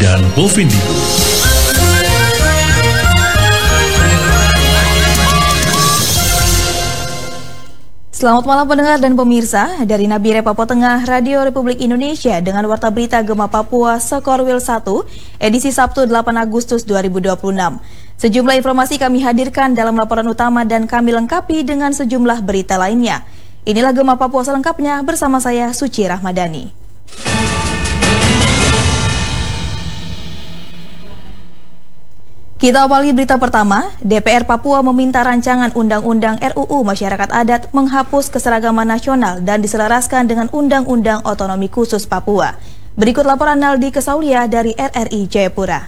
dan Bovindigo. Selamat malam pendengar dan pemirsa, dari Nabire Papua Tengah, Radio Republik Indonesia dengan Warta Berita Gema Papua Sekorwil 1, edisi Sabtu 8 Agustus 2026. Sejumlah informasi kami hadirkan dalam laporan utama dan kami lengkapi dengan sejumlah berita lainnya. Inilah Gema Papua selengkapnya bersama saya Suci Rahmadani. Kita awali berita pertama, DPR Papua meminta rancangan Undang-Undang RUU Masyarakat Adat menghapus keseragaman nasional dan diselaraskan dengan Undang-Undang Otonomi Khusus Papua. Berikut laporan Naldi Kesaulia dari RRI Jayapura.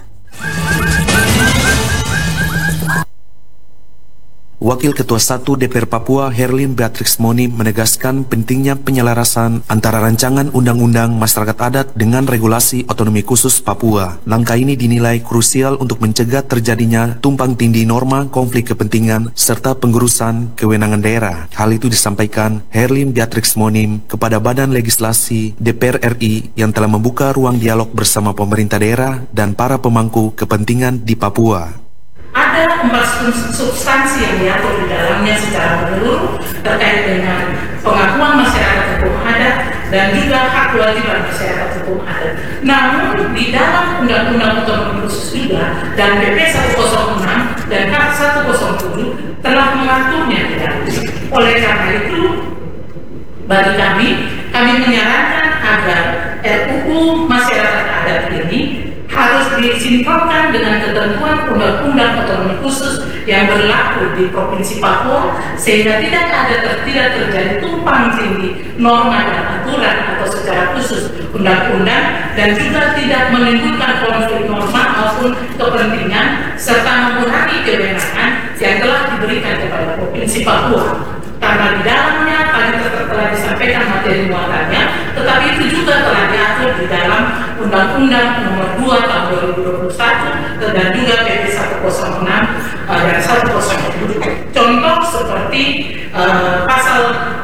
Wakil Ketua 1 DPR Papua Herlin Beatrix Moni menegaskan pentingnya penyelarasan antara rancangan Undang-Undang Masyarakat Adat dengan regulasi otonomi khusus Papua. Langkah ini dinilai krusial untuk mencegah terjadinya tumpang tindih norma konflik kepentingan serta pengurusan kewenangan daerah. Hal itu disampaikan Herlin Beatrix Moni kepada Badan Legislasi DPR RI yang telah membuka ruang dialog bersama pemerintah daerah dan para pemangku kepentingan di Papua. Ada 4 substansi yang diatur di dalamnya secara menyeluruh terkait dengan pengakuan masyarakat hukum adat dan juga hak kewajiban masyarakat hukum adat. Namun di dalam Undang-Undang Otonomi Khusus juga dan PP 106 dan Hak 107 telah mengaturnya di dalamnya. Oleh karena itu, bagi kami menyarankan agar RUU Masyarakat Adat ini harus disinkronkan dengan ketentuan Undang-Undang Otonomi Khusus yang berlaku di Provinsi Papua sehingga tidak terjadi tumpang tindih norma dan aturan atau secara khusus undang-undang dan juga tidak menimbulkan konflik norma maupun kepentingan serta mengurangi kewenangan yang telah diberikan kepada Provinsi Papua. Karena di dalamnya tadi telah disampaikan materi muatannya, tetapi itu juga telah diatur di dalam Undang-Undang Nomor 2 Tahun 2021 dan juga PP 106 dan 107. Contoh seperti pasal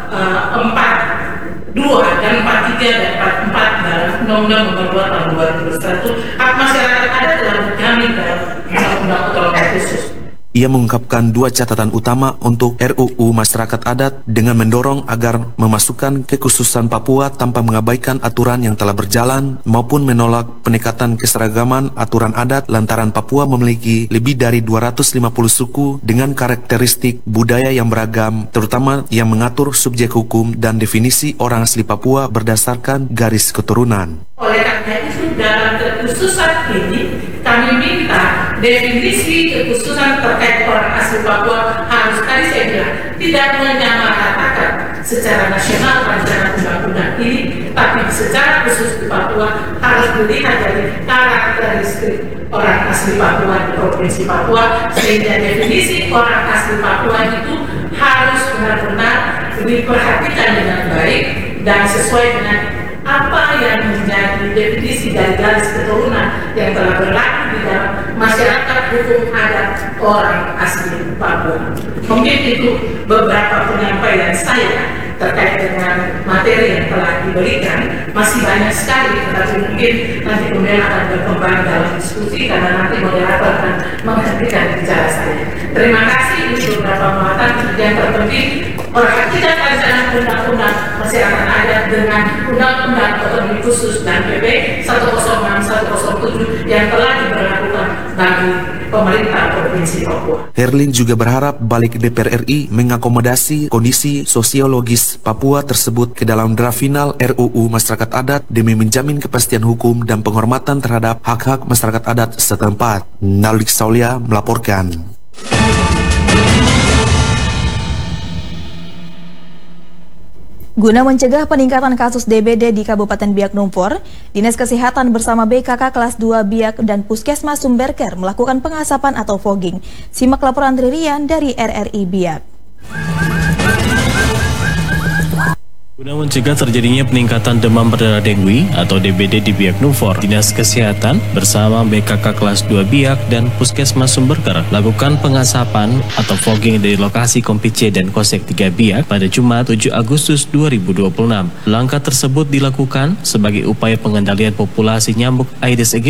42 dan 43 dan 44 dalam Undang-Undang Nomor 2 Tahun 2021, hak masyarakat adat telah dijamin dalam Undang-Undang Otonomi Khusus. Ia mengungkapkan 2 catatan utama untuk RUU Masyarakat Adat dengan mendorong agar memasukkan kekhususan Papua tanpa mengabaikan aturan yang telah berjalan maupun menolak peningkatan keseragaman aturan adat lantaran Papua memiliki lebih dari 250 suku dengan karakteristik budaya yang beragam, terutama yang mengatur subjek hukum dan definisi orang asli Papua berdasarkan garis keturunan. Oleh karena itu, dalam kekhususan ini kami minta definisi kekhususan terkait orang asli Papua harus tadi saya bilang tidak menyamaratakan secara nasional rancangan undang-undang ini, tapi secara khusus di Papua harus dilihat dari karakteristik orang asli Papua di Provinsi Papua sehingga definisi orang asli Papua itu harus benar-benar diperhatikan dengan baik dan sesuai dengan apa yang menjadi definisi dari garis keturunan yang telah berlaku di dalam masyarakat hukum adat orang asli Papua. Mungkin itu beberapa penyampaian saya terkait dengan materi yang telah diberikan. Masih banyak sekali, tetapi mungkin nanti kemudian akan berkembang dalam diskusi karena nanti moderator akan menghentikan bicara saya. Terima kasih. Ini beberapa muatan yang terpenting. Tidak rancangan Undang-Undang Masyarakat Adat dengan Undang-Undang Otonomi Khusus dan PP 106-107 yang telah diberlakukan bagi pemerintah Provinsi Papua. Herlin juga berharap balik DPR RI mengakomodasi kondisi sosiologis Papua tersebut ke dalam draft final RUU Masyarakat Adat demi menjamin kepastian hukum dan penghormatan terhadap hak-hak masyarakat adat setempat. Naldi Kesaulia melaporkan. Guna mencegah peningkatan kasus DBD di Kabupaten Biak Numfor, Dinas Kesehatan bersama BKK kelas 2 Biak dan Puskesmas Sumberker melakukan pengasapan atau fogging. Simak laporan Tririan dari RRI Biak. Guna mencegah terjadinya peningkatan demam berdarah dengue atau DBD di Biak Numfor, Dinas Kesehatan bersama BKK kelas 2 Biak dan Puskesmas Sumberker lakukan pengasapan atau fogging dari lokasi Kompi C dan Kosek 3 Biak pada Jumat 7 Agustus 2026. Langkah tersebut dilakukan sebagai upaya pengendalian populasi nyamuk Aedes aegypti